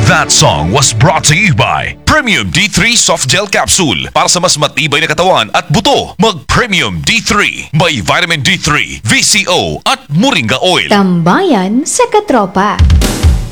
That song was brought to you by Premium D3 Soft Gel Capsule. Para sa mas matibay na katawan at buto, mag-Premium D3. May Vitamin D3, VCO at Moringa Oil. Tambayan sa katropa.